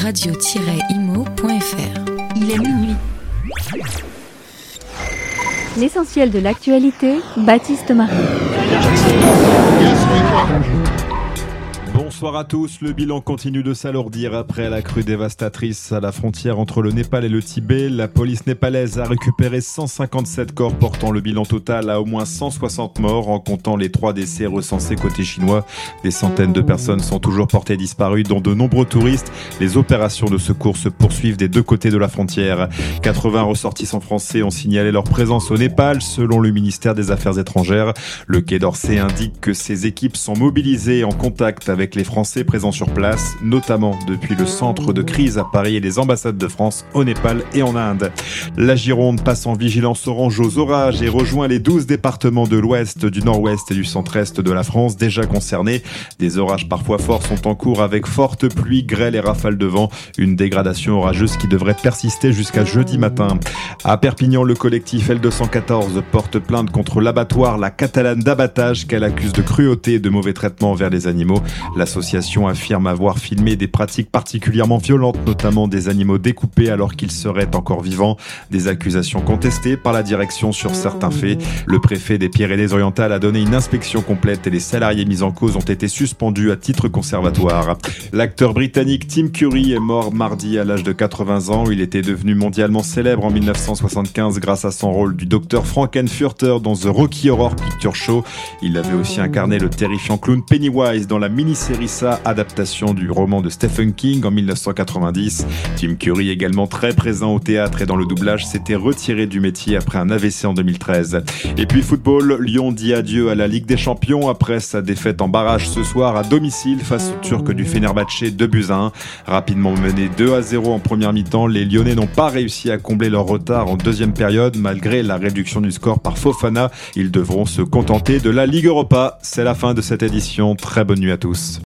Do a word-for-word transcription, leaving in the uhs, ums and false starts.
radio tiret imo point f r. Il est minuit. L'essentiel de l'actualité, Baptiste Marie. Bonsoir à tous, le bilan continue de s'alourdir après la crue dévastatrice à la frontière entre le Népal et le Tibet. La police népalaise a récupéré cent cinquante-sept corps, portant le bilan total à au moins cent soixante morts en comptant les trois décès recensés côté chinois. Des centaines de personnes sont toujours portées disparues, dont de nombreux touristes. Les opérations de secours se poursuivent des deux côtés de la frontière. quatre-vingts ressortissants français ont signalé leur présence au Népal, selon le ministère des Affaires étrangères. Le Quai d'Orsay indique que ces équipes sont mobilisées en contact avec les Français présents sur place, notamment depuis le centre de crise à Paris et les ambassades de France au Népal et en Inde. La Gironde passe en vigilance orange aux orages et rejoint les douze départements de l'ouest, du nord-ouest et du centre-est de la France déjà concernés. Des orages parfois forts sont en cours avec fortes pluies, grêle et rafales de vent. Une dégradation orageuse qui devrait persister jusqu'à jeudi matin. À Perpignan, le collectif L deux cent quatorze porte plainte contre l'abattoir La Catalane d'abattage qu'elle accuse de cruauté et de mauvais traitements envers les animaux. L'association affirme avoir filmé des pratiques particulièrement violentes, notamment des animaux découpés alors qu'ils seraient encore vivants. Des accusations contestées par la direction sur certains faits. Le préfet des Pyrénées-Orientales a donné une inspection complète et les salariés mis en cause ont été suspendus à titre conservatoire. L'acteur britannique Tim Curry est mort mardi à l'âge de quatre-vingts ans. Il était devenu mondialement célèbre en mille neuf cent soixante-quinze grâce à son rôle du docteur Frankenfurter dans The Rocky Horror Picture Show. Il avait aussi incarné le terrifiant clown Pennywise dans la mini-série Sa, adaptation du roman de Stephen King en mille neuf cent quatre-vingt-dix. Tim Curry, également très présent au théâtre et dans le doublage, s'était retiré du métier après un A V C en deux mille treize. Et puis football, Lyon dit adieu à la Ligue des Champions après sa défaite en barrage ce soir à domicile face aux Turcs du Fenerbahçe deux buts à un. Rapidement menés deux à zéro en première mi-temps, les Lyonnais n'ont pas réussi à combler leur retard en deuxième période malgré la réduction du score par Fofana. Ils devront se contenter de la Ligue Europa. C'est la fin de cette édition. Très bonne nuit à tous.